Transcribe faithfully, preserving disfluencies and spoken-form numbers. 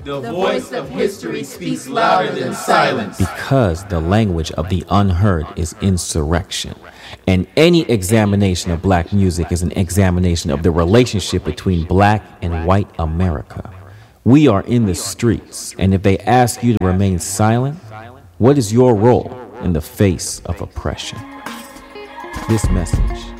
The voice of history speaks louder than silence. Because the language of the unheard is insurrection. And any examination of black music is an examination of the relationship between black and white America. We are in the streets, and if they ask you to remain silent, what is your role in the face of oppression? This message